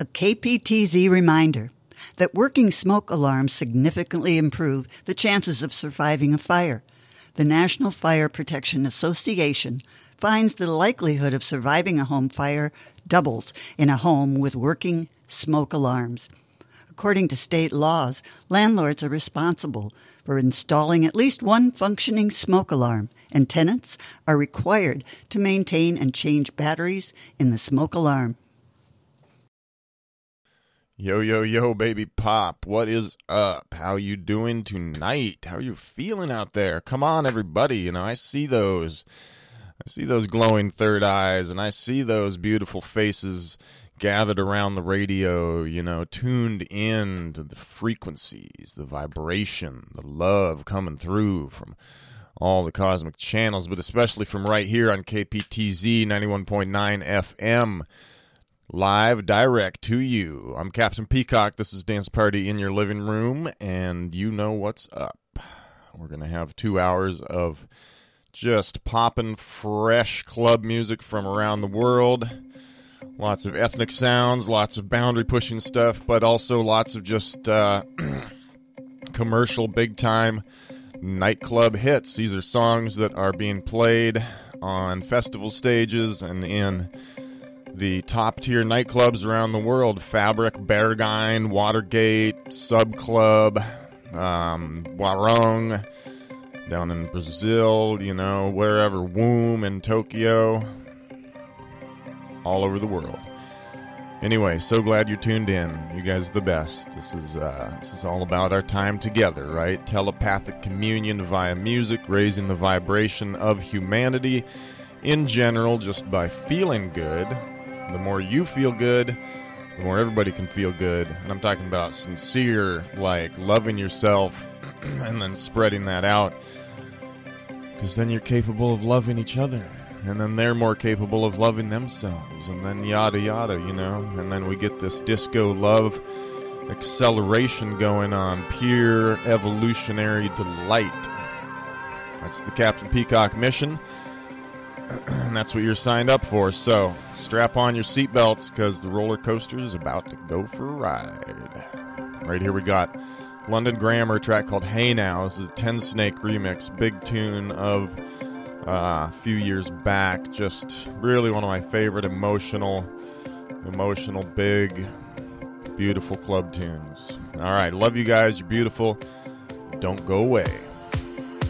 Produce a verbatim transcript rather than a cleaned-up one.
A K P T Z reminder that working smoke alarms significantly improve the chances of surviving a fire. The National Fire Protection Association finds the likelihood of surviving a home fire doubles in a home with working smoke alarms. According to state laws, landlords are responsible for installing at least one functioning smoke alarm, and tenants are required to maintain and change batteries in the smoke alarm. Yo, yo, yo, baby pop, what is up? How you doing tonight? How are you feeling out there? Come on, everybody. You know, I see those. I see those glowing third eyes, and I see those beautiful faces gathered around the radio, you know, tuned in to the frequencies, the vibration, the love coming through from all the cosmic channels, but especially from right here on K P T Z ninety-one point nine F M. Live, direct to you. I'm Captain Peacock. This is Dance Party in Your Living Room, and you know what's up. We're going to have two hours of just popping fresh club music from around the world. Lots of ethnic sounds, lots of boundary-pushing stuff, but also lots of just uh, commercial, big-time nightclub hits. These are songs that are being played on festival stages and in the top-tier nightclubs around the world. Fabric, Berghain, Watergate, Sub Club, um, Warung, down in Brazil, you know, wherever, Womb in Tokyo, all over the world. Anyway, so glad you're tuned in. You guys are the best. This is, uh, this is all about our time together, right? Telepathic communion via music, raising the vibration of humanity in general just by feeling good. The more you feel good, the more everybody can feel good. And I'm talking about sincere, like loving yourself and then spreading that out. Because then you're capable of loving each other. And then they're more capable of loving themselves. And then yada yada, you know. And then we get this disco love acceleration going on. Pure evolutionary delight. That's the Captain Peacock mission. And that's what you're signed up for. So strap on your seatbelts because the roller coaster is about to go for a ride. Right here we got London Grammar, a track called Hey Now. This is a Ten Snake remix. Big tune of uh, a few years back. Just really one of my favorite emotional, emotional, big, beautiful club tunes. All right. Love you guys. You're beautiful. Don't go away.